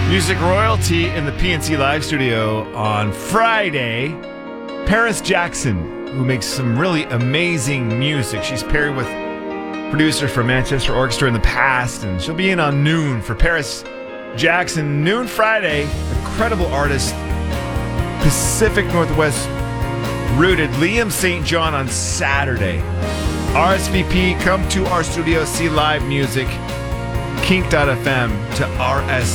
Music royalty in the PNC Live studio on Friday. Paris Jackson, who makes some really amazing music. She's paired with producer for Manchester Orchestra in the past, and she'll be in on noon for Paris Jackson. Noon Friday, incredible artist, Pacific Northwest rooted. Liam St. John on Saturday. RSVP, come to our studio, see live music. Kink.fm to RSVP.